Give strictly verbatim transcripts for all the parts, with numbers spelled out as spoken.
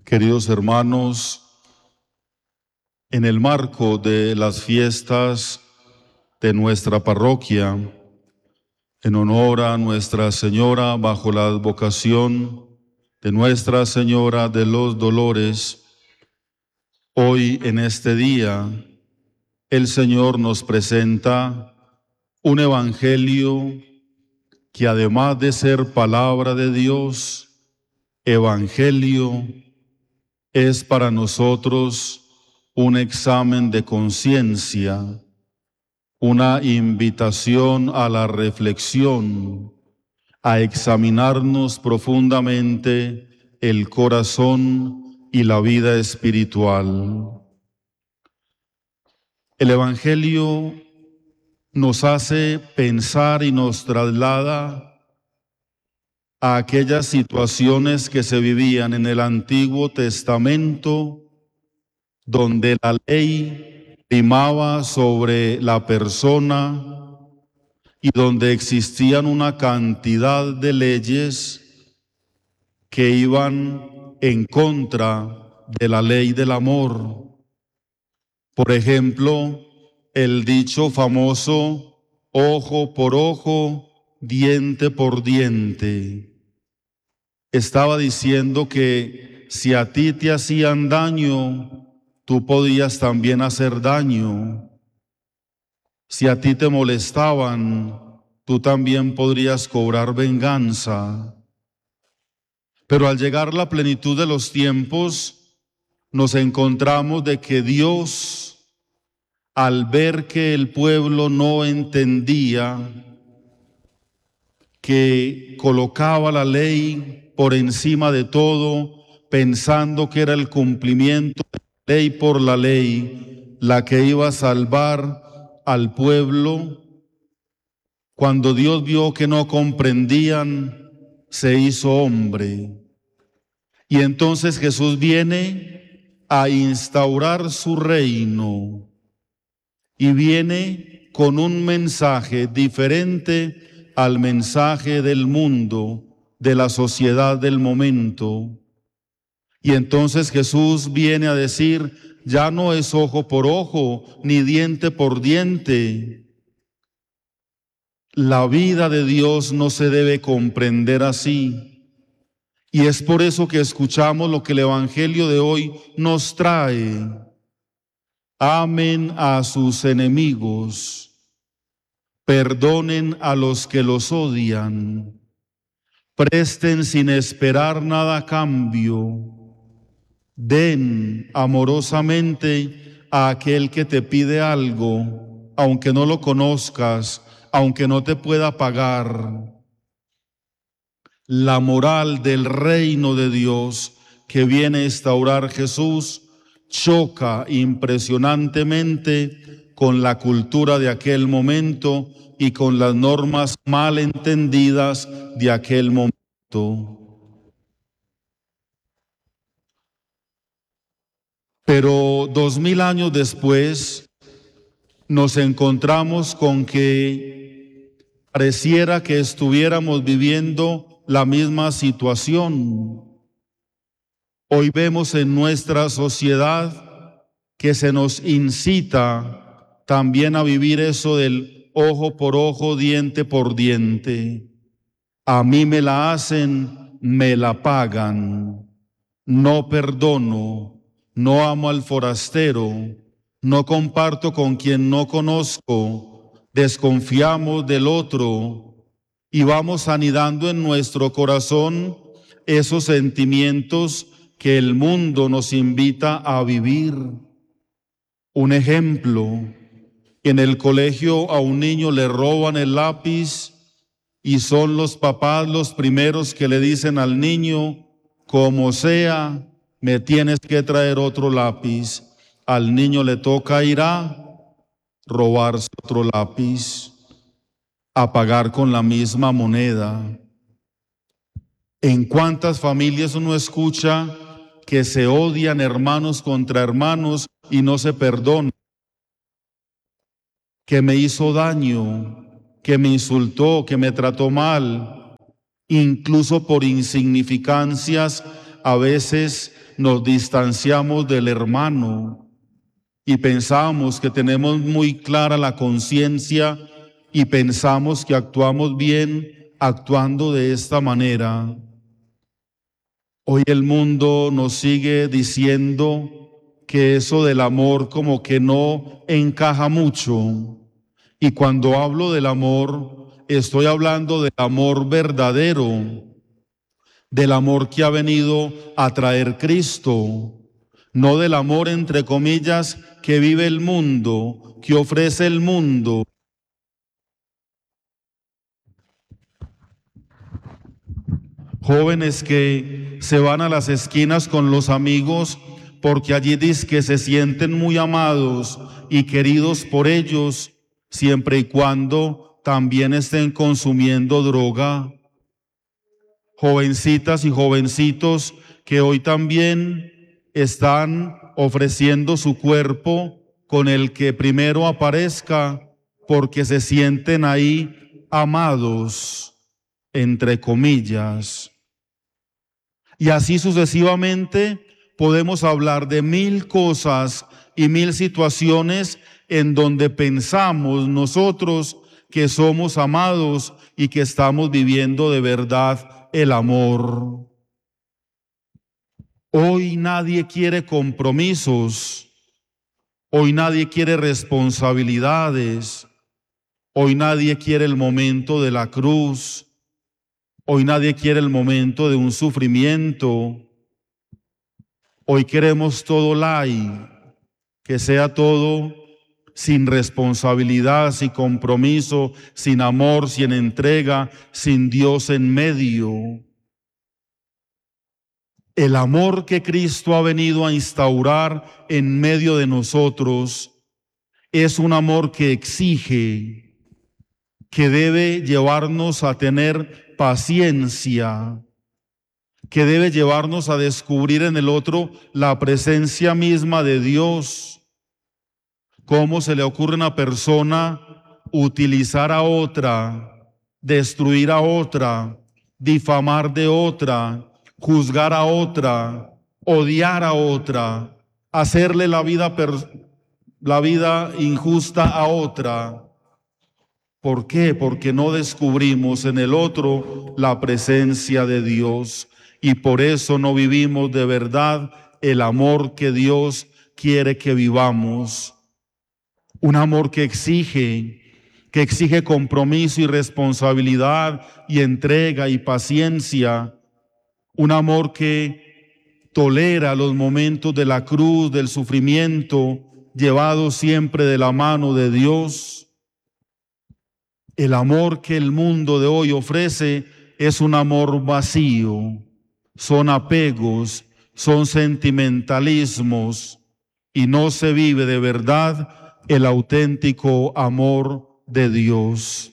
Queridos hermanos, en el marco de las fiestas de nuestra parroquia, en honor a Nuestra Señora, bajo la advocación de Nuestra Señora de los Dolores, hoy en este día el Señor nos presenta un evangelio que, además de ser palabra de Dios, evangelio, es para nosotros un examen de conciencia, una invitación a la reflexión, a examinarnos profundamente el corazón y la vida espiritual. El evangelio nos hace pensar y nos traslada a aquellas situaciones que se vivían en el Antiguo Testamento, donde la ley primaba sobre la persona y donde existían una cantidad de leyes que iban en contra de la ley del amor. Por ejemplo, el dicho famoso, ojo por ojo, diente por diente. Estaba diciendo que si a ti te hacían daño, tú podías también hacer daño. Si a ti te molestaban, tú también podrías cobrar venganza. Pero al llegar la plenitud de los tiempos, nos encontramos de que Dios, al ver que el pueblo no entendía, que colocaba la ley por encima de todo, pensando que era el cumplimiento de la ley por la ley la que iba a salvar al pueblo, cuando Dios vio que no comprendían, se hizo hombre. Y entonces Jesús viene a instaurar su reino y viene con un mensaje diferente al mensaje del mundo, de la sociedad del momento. Y entonces Jesús viene a decir, ya no es ojo por ojo, ni diente por diente. La vida de Dios no se debe comprender así. Y es por eso que escuchamos lo que el Evangelio de hoy nos trae. Amen a sus enemigos. Perdonen a los que los odian, presten sin esperar nada a cambio, den amorosamente a aquel que te pide algo, aunque no lo conozcas, aunque no te pueda pagar. La moral del reino de Dios que viene a instaurar Jesús choca impresionantemente con la cultura de aquel momento y con las normas mal entendidas de aquel momento. Pero dos mil años después nos encontramos con que pareciera que estuviéramos viviendo la misma situación. Hoy vemos en nuestra sociedad que se nos incita también a vivir eso del ojo por ojo, diente por diente. A mí me la hacen, me la pagan. No perdono, no amo al forastero, no comparto con quien no conozco, desconfiamos del otro y vamos anidando en nuestro corazón esos sentimientos que el mundo nos invita a vivir. Un ejemplo, en el colegio a un niño le roban el lápiz y son los papás los primeros que le dicen al niño, como sea, me tienes que traer otro lápiz. Al niño le toca ir a robarse otro lápiz, a pagar con la misma moneda. ¿En cuántas familias uno escucha que se odian hermanos contra hermanos y no se perdonan? Que me hizo daño, que me insultó, que me trató mal, incluso por insignificancias a veces nos distanciamos del hermano y pensamos que tenemos muy clara la conciencia y pensamos que actuamos bien actuando de esta manera. Hoy el mundo nos sigue diciendo que eso del amor como que no encaja mucho. Y cuando hablo del amor, estoy hablando del amor verdadero, del amor que ha venido a traer Cristo, no del amor, entre comillas, que vive el mundo, que ofrece el mundo. Jóvenes que se van a las esquinas con los amigos porque allí dice que se sienten muy amados y queridos por ellos, siempre y cuando también estén consumiendo droga. Jovencitas y jovencitos que hoy también están ofreciendo su cuerpo con el que primero aparezca porque se sienten ahí amados, entre comillas. Y así sucesivamente podemos hablar de mil cosas y mil situaciones en donde pensamos nosotros que somos amados y que estamos viviendo de verdad el amor. Hoy nadie quiere compromisos, hoy nadie quiere responsabilidades, hoy nadie quiere el momento de la cruz, hoy nadie quiere el momento de un sufrimiento. Hoy queremos todo light, que sea todo sin responsabilidad, sin compromiso, sin amor, sin entrega, sin Dios en medio. El amor que Cristo ha venido a instaurar en medio de nosotros es un amor que exige, que debe llevarnos a tener paciencia, que debe llevarnos a descubrir en el otro la presencia misma de Dios. ¿Cómo se le ocurre a una persona utilizar a otra, destruir a otra, difamar de otra, juzgar a otra, odiar a otra, hacerle la vida, la vida injusta a otra? ¿Por qué? Porque no descubrimos en el otro la presencia de Dios y por eso no vivimos de verdad el amor que Dios quiere que vivamos. Un amor que exige, que exige compromiso y responsabilidad y entrega y paciencia. Un amor que tolera los momentos de la cruz, del sufrimiento, llevado siempre de la mano de Dios. El amor que el mundo de hoy ofrece es un amor vacío, son apegos, son sentimentalismos y no se vive de verdad el auténtico amor de Dios.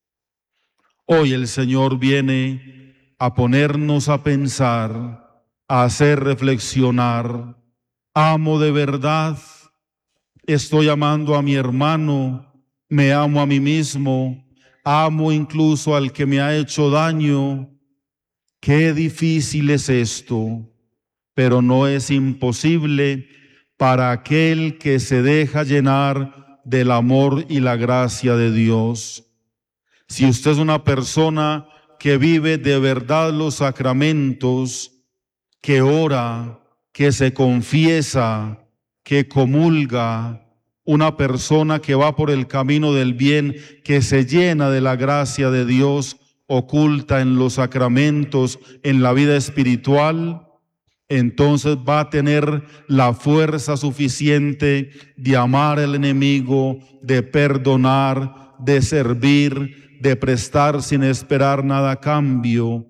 Hoy el Señor viene a ponernos a pensar, a hacer reflexionar. ¿Amo de verdad? ¿Estoy amando a mi hermano? ¿Me amo a mí mismo? ¿Amo incluso al que me ha hecho daño? Qué difícil es esto, pero no es imposible para aquel que se deja llenar del amor y la gracia de Dios. Si usted es una persona que vive de verdad los sacramentos, que ora, que se confiesa, que comulga, una persona que va por el camino del bien, que se llena de la gracia de Dios oculta en los sacramentos, en la vida espiritual, entonces va a tener la fuerza suficiente de amar al enemigo, de perdonar, de servir, de prestar sin esperar nada a cambio.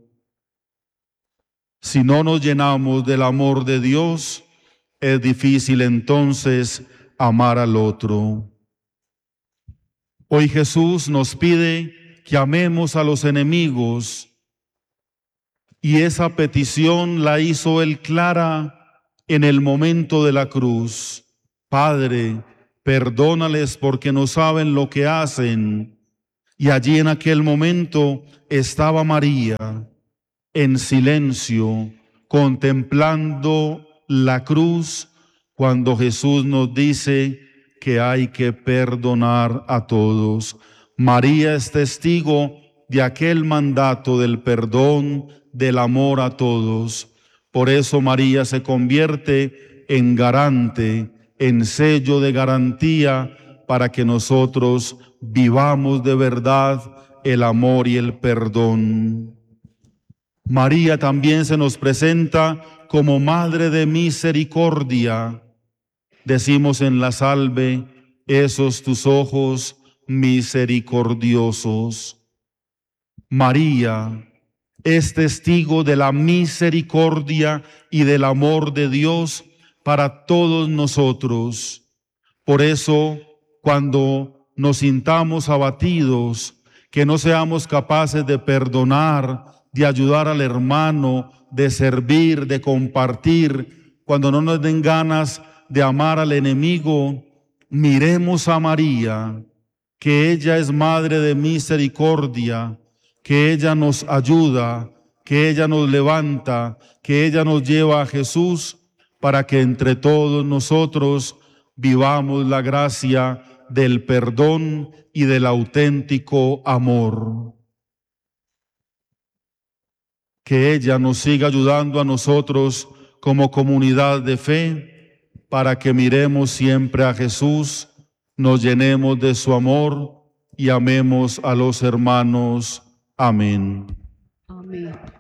Si no nos llenamos del amor de Dios, es difícil entonces amar al otro. Hoy Jesús nos pide que amemos a los enemigos y esa petición la hizo Él clara en el momento de la cruz. Padre, perdónales porque no saben lo que hacen. Y allí en aquel momento estaba María en silencio, contemplando la cruz, cuando Jesús nos dice que hay que perdonar a todos. María es testigo de aquel mandato del perdón, del amor a todos. Por eso María se convierte en garante, en sello de garantía para que nosotros vivamos de verdad el amor y el perdón. María también se nos presenta como Madre de Misericordia. Decimos en la salve, esos tus ojos misericordiosos. María es testigo de la misericordia y del amor de Dios para todos nosotros. Por eso, cuando nos sintamos abatidos, que no seamos capaces de perdonar, de ayudar al hermano, de servir, de compartir, cuando no nos den ganas de amar al enemigo, miremos a María, que ella es Madre de Misericordia, que ella nos ayuda, que ella nos levanta, que ella nos lleva a Jesús, para que entre todos nosotros vivamos la gracia del perdón y del auténtico amor. Que ella nos siga ayudando a nosotros como comunidad de fe, para que miremos siempre a Jesús, nos llenemos de su amor y amemos a los hermanos. Amén. Amén.